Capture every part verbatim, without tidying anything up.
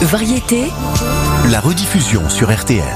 Variété, la rediffusion sur R T L.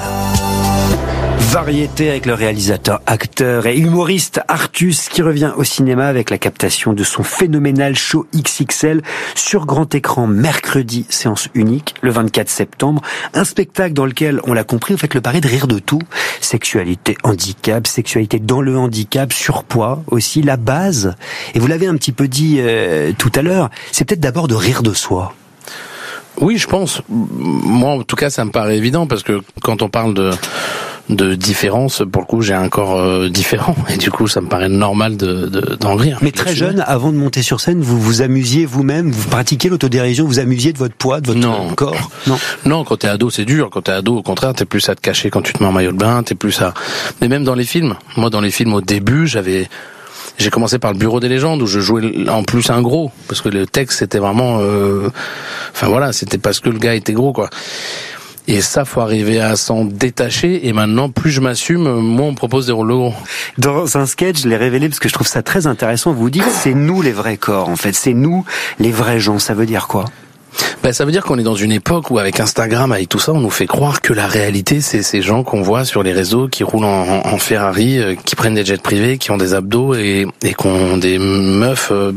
Variété avec le réalisateur, acteur et humoriste Artus qui revient au cinéma avec la captation de son phénoménal show X X L sur grand écran mercredi, séance unique, le vingt-quatre septembre. Un spectacle dans lequel, on l'a compris, vous faites le pari de rire de tout. Sexualité, handicap, sexualité dans le handicap, surpoids aussi, la base. Et vous l'avez un petit peu dit euh, tout à l'heure, c'est peut-être d'abord de rire de soi. Oui, je pense. Moi, en tout cas, ça me paraît évident parce que quand on parle de de différence, pour le coup, j'ai un corps euh, différent et du coup, ça me paraît normal de, de d'en rire. Mais très jeune, avant de monter sur scène, vous vous amusiez vous-même, vous pratiquiez l'autodérision, vous amusiez de votre poids, de votre non. corps. Non. Non, quand t'es ado, c'est dur. Quand t'es ado, au contraire, t'es plus à te cacher quand tu te mets en maillot de bain, t'es plus à. Mais même dans les films, moi, dans les films, au début, j'avais. J'ai commencé par le Bureau des légendes où je jouais en plus un gros parce que le texte c'était vraiment euh... enfin voilà, c'était parce que le gars était gros quoi. Et ça faut arriver à s'en détacher et maintenant plus je m'assume, moins on me propose des rôles de gros. Dans un sketch, je l'ai révélé parce que je trouve ça très intéressant, vous dites c'est nous les vrais corps en fait, c'est nous les vrais gens, ça veut dire quoi ? Ben, ça veut dire qu'on est dans une époque où avec Instagram, avec tout ça, on nous fait croire que la réalité, c'est ces gens qu'on voit sur les réseaux qui roulent en, en Ferrari, euh, qui prennent des jets privés, qui ont des abdos et, et qui ont des meufs euh,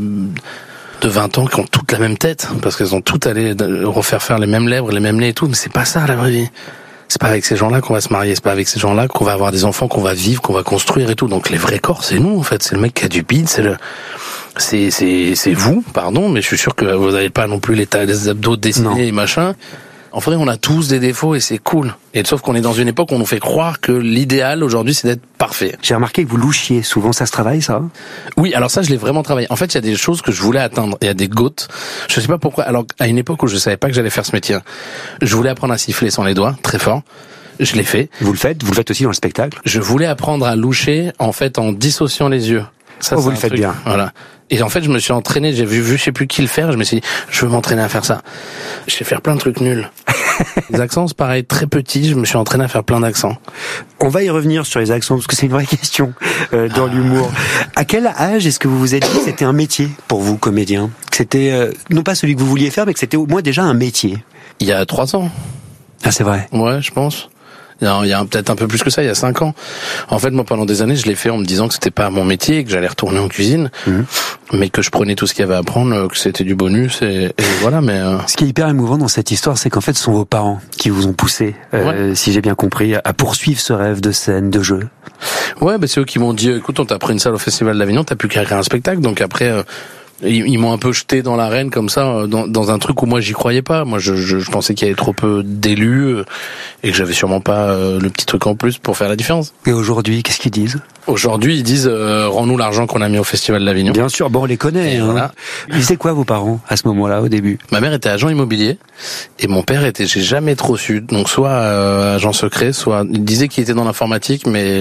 de vingt ans qui ont toutes la même tête, parce qu'elles ont toutes allé refaire faire les mêmes lèvres, les mêmes nez et tout, mais c'est pas ça la vraie vie. C'est pas avec ces gens-là qu'on va se marier, c'est pas avec ces gens-là qu'on va avoir des enfants, qu'on va vivre, qu'on va construire et tout. Donc les vrais corps, c'est nous en fait, c'est le mec qui a du bide, c'est le... C'est, c'est, c'est vous, pardon, mais je suis sûr que vous n'avez pas non plus les, ta- les abdos dessinés non. Et machin. En vrai, on a tous des défauts et c'est cool. Et sauf qu'on est dans une époque où on nous fait croire que l'idéal aujourd'hui, c'est d'être parfait. J'ai remarqué que vous louchiez souvent, ça se travaille, ça ? Oui, alors ça, je l'ai vraiment travaillé. En fait, il y a des choses que je voulais atteindre. Il y a des gouttes. Je sais pas pourquoi. Alors, à une époque où je savais pas que j'allais faire ce métier, je voulais apprendre à siffler sans les doigts, très fort. Je l'ai fait. Vous le faites ? Vous le faites aussi dans le spectacle ? Je voulais apprendre à loucher, en fait, en dissociant les yeux. Ça, oh, vous le faites truc. Bien. Voilà. Et en fait, je me suis entraîné, j'ai vu, vu je sais plus qui le faire, je me suis dit, je veux m'entraîner à faire ça. Je sais faire plein de trucs nuls. Les accents, c'est pareil, très petit, je me suis entraîné à faire plein d'accents. On va y revenir sur les accents, parce que c'est une vraie question euh, dans ah. l'humour. À quel âge est-ce que vous vous êtes dit que c'était un métier pour vous, comédien ? Que c'était, euh, non pas celui que vous vouliez faire, mais que c'était au moins déjà un métier ? Il y a trois ans. Ah, c'est vrai ? Ouais, je pense. Non, il y a peut-être un peu plus que ça, il y a cinq ans. En fait, moi, pendant des années, je l'ai fait en me disant que c'était pas mon métier, que j'allais retourner en cuisine, mmh. mais que je prenais tout ce qu'il y avait à apprendre, que c'était du bonus, et, et voilà, mais... Euh... Ce qui est hyper émouvant dans cette histoire, c'est qu'en fait, ce sont vos parents qui vous ont poussé, euh, ouais. si j'ai bien compris, à poursuivre ce rêve de scène, de jeu. Ouais, bah c'est eux qui m'ont dit, écoute, on t'a pris une salle au Festival d'Avignon, t'as plus qu'à créer un spectacle, donc après... Euh... Ils, ils m'ont un peu jeté dans l'arène comme ça, dans, dans un truc où moi j'y croyais pas. Moi je, je, je pensais qu'il y avait trop peu d'élus et que j'avais sûrement pas euh, le petit truc en plus pour faire la différence. Et aujourd'hui, qu'est-ce qu'ils disent ? Aujourd'hui, ils disent euh, rends-nous l'argent qu'on a mis au Festival d'Avignon. Bien sûr, bon on les connaît. Hein. Voilà. Ils disaient quoi vos parents à ce moment-là, au début ? Ma mère était agent immobilier et mon père était, j'ai jamais trop su, donc soit euh, agent secret, soit il disait qu'il était dans l'informatique, mais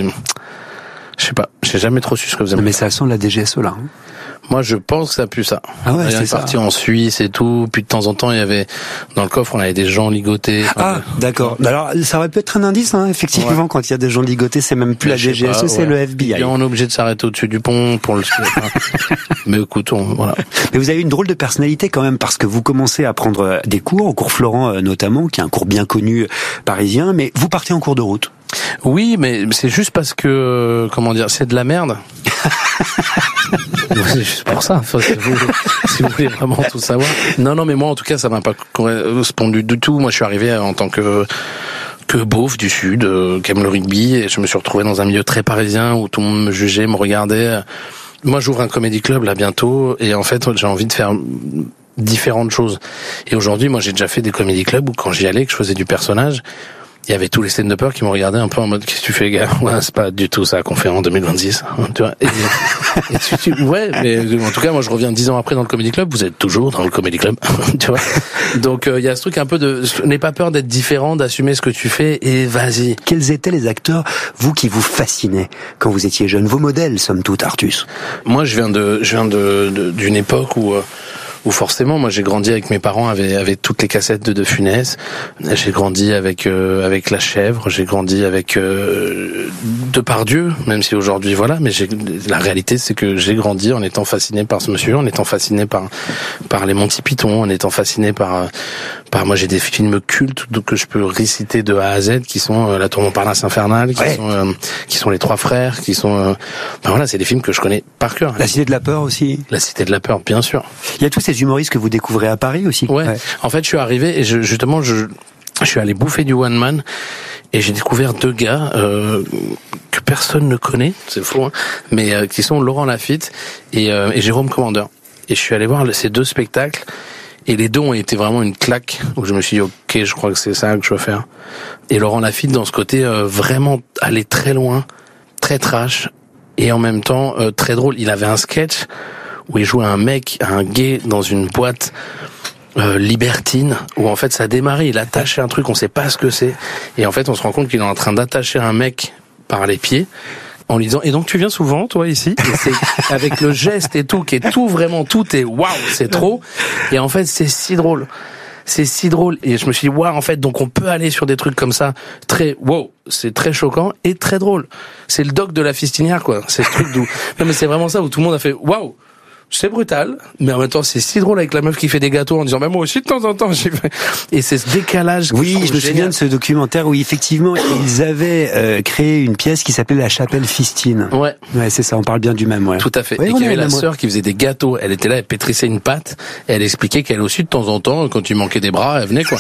je sais pas, j'ai jamais trop su ce que faisait. Mais ça sent la D G S E là. Hein. Moi, je pense que ça pue ça. Ah ouais, c'est parti en Suisse et tout. Puis de temps en temps, il y avait dans le coffre, on avait des gens ligotés. Ah, euh... d'accord. Alors, ça aurait pu être un indice, hein, effectivement, ouais. Quand il y a des gens ligotés, c'est même plus mais la D G S E, pas, c'est ouais. le F B I. Et on est obligé de s'arrêter au-dessus du pont pour le. Mais écoute, on, voilà. Mais vous avez une drôle de personnalité quand même, parce que vous commencez à prendre des cours, au cours Florent notamment, qui est un cours bien connu parisien, mais vous partez en cours de route. Oui, mais c'est juste parce que, comment dire, c'est de la merde. C'est juste pour ça, enfin, si, vous voulez, si vous voulez vraiment tout savoir. Non, non, mais moi, en tout cas, ça m'a pas correspondu du tout. Moi, je suis arrivé en tant que que beauf du Sud, euh, qui aime le rugby, et je me suis retrouvé dans un milieu très parisien où tout le monde me jugeait, me regardait. Moi, j'ouvre un comédie club là bientôt, et en fait, j'ai envie de faire différentes choses. Et aujourd'hui, moi, j'ai déjà fait des comédie clubs où quand j'y allais, que je faisais du personnage, il y avait tous les stand-uppers qui me regardaient un peu en mode qu'est-ce que tu fais, gars? Ouais, c'est pas du tout ça qu'on fait en deux mille vingt-six, tu vois. Et, et tu, tu, ouais, mais en tout cas, moi, je reviens dix ans après dans le Comedy Club. Vous êtes toujours dans le Comedy Club, tu vois. Donc, il euh, y a ce truc un peu de, n'aie pas peur d'être différent, d'assumer ce que tu fais et vas-y. Quels étaient les acteurs, vous, qui vous fascinaient quand vous étiez jeune? Vos modèles, somme toute, Artus. Moi, je viens de, je viens de, de d'une époque où. Euh, où forcément, moi j'ai grandi avec mes parents, avec, avec toutes les cassettes de De Funès. J'ai grandi avec euh, avec La Chèvre, j'ai grandi avec euh, Depardieu, même si aujourd'hui voilà. Mais j'ai, la réalité, c'est que j'ai grandi en étant fasciné par ce monsieur, en étant fasciné par par les Monty Python, en étant fasciné par Bah, moi, j'ai des films cultes que je peux réciter de A à Z, qui sont euh, La Tour Montparnasse infernale, qui ouais. sont euh, qui sont Les Trois Frères, qui sont. Euh... Bah, voilà, c'est des films que je connais par cœur. La Cité de la Peur aussi. La Cité de la Peur, bien sûr. Il y a tous ces humoristes que vous découvrez à Paris aussi. Ouais. ouais. En fait, je suis arrivé et je, justement, je je suis allé bouffer du one man. Et j'ai découvert deux gars euh, que personne ne connaît, c'est fou, hein, mais euh, qui sont Laurent Lafitte et, euh, et Jérôme Commandeur. Et je suis allé voir ces deux spectacles, et les deux ont été vraiment une claque, où je me suis dit, ok, je crois que c'est ça que je veux faire. Et Laurent Lafitte, dans ce côté, euh, vraiment aller très loin, très trash, et en même temps euh, très drôle. Il avait un sketch où il jouait un mec, un gay, dans une boîte... Euh, libertine, où en fait ça a démarré, il attachait un truc, on sait pas ce que c'est, et en fait on se rend compte qu'il est en train d'attacher un mec par les pieds, en lui disant, et donc tu viens souvent toi ici, et c'est avec le geste et tout, qui est tout vraiment, tout est waouh, c'est trop, et en fait c'est si drôle, c'est si drôle, et je me suis dit, waouh, en fait, donc on peut aller sur des trucs comme ça, très, wow, c'est très choquant, et très drôle, c'est le doc de la fistinière, quoi, c'est le truc d'où, non mais c'est vraiment ça, où tout le monde a fait, waouh, c'est brutal, mais en même temps c'est si drôle avec la meuf qui fait des gâteaux en disant mais moi aussi de temps en temps j'ai fait, et c'est ce décalage. Oui, je, je me génial. souviens de ce documentaire où effectivement ils avaient euh, créé une pièce qui s'appelait La Chapelle Fistine. Ouais, ouais, c'est ça, on parle bien du même. Ouais. Tout à fait. Ouais, et qu'il y avait la même... sœur qui faisait des gâteaux. Elle était là, elle pétrissait une pâte, et elle expliquait qu'elle aussi de temps en temps, quand il manquait des bras, elle venait quoi.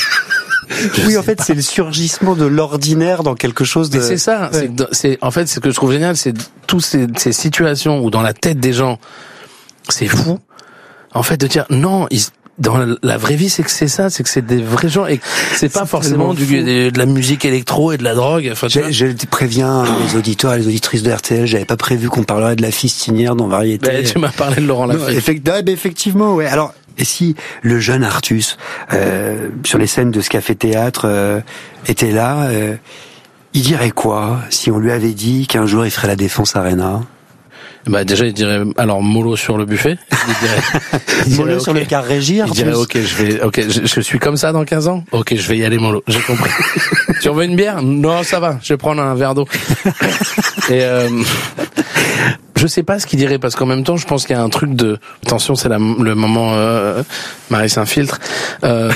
Je oui, en fait, pas. C'est le surgissement de l'ordinaire dans quelque chose de. Mais c'est ça. Ouais. C'est, c'est en fait ce que je trouve génial, c'est toutes ces, ces situations où dans la tête des gens, c'est fou. En fait, de dire non, ils, dans la vraie vie, c'est que c'est ça, c'est que c'est des vrais gens et c'est pas c'est forcément du, de, de la musique électro et de la drogue. Enfin, je, je préviens les auditeurs et les auditrices de R T L, j'avais pas prévu qu'on parlerait de la fistinière dans Variété. Ben, tu m'as parlé de Laurent Lafitte. Effect, ah, ben, effectivement, ouais. Alors, et si le jeune Artus, euh, sur les scènes de ce café-théâtre, euh, était là, euh, il dirait quoi si on lui avait dit qu'un jour il ferait la Défense Arena? Bah déjà il dirait alors mollo sur le buffet. Il dirait, il dirait mollo okay. Sur le car Régir. Il dirait ok je vais ok je, je suis comme ça dans quinze ans. Ok je vais y aller mollo. J'ai compris. Tu en veux une bière? Non ça va. Je vais prendre un verre d'eau. Et euh, je sais pas ce qu'il dirait parce qu'en même temps je pense qu'il y a un truc de attention c'est la, le moment euh, Marie s'infiltre. Euh,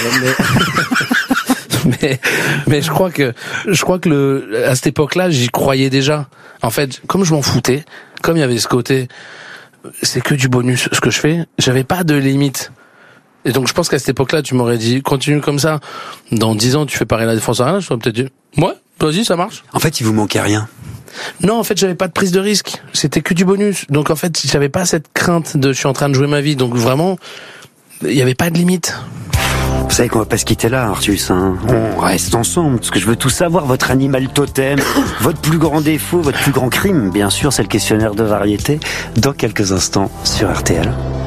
mais... mais mais je crois que je crois que le à cette époque-là j'y croyais déjà. En fait comme je m'en foutais. Comme il y avait ce côté, c'est que du bonus, ce que je fais, j'avais pas de limite. Et donc je pense qu'à cette époque-là, tu m'aurais dit, continue comme ça. Dans dix ans, tu fais pareil la Défense Arena, je t'aurais peut-être dit, ouais, vas-y, ça marche. En fait, il vous manquait rien. Non, en fait, j'avais pas de prise de risque. C'était que du bonus. Donc en fait, j'avais pas cette crainte de, je suis en train de jouer ma vie. Donc vraiment, il y avait pas de limite. Vous savez qu'on va pas se quitter là, Artus, hein. On reste ensemble, parce que je veux tout savoir, votre animal totem, votre plus grand défaut, votre plus grand crime. Bien sûr, c'est le questionnaire de Variété, dans quelques instants sur R T L.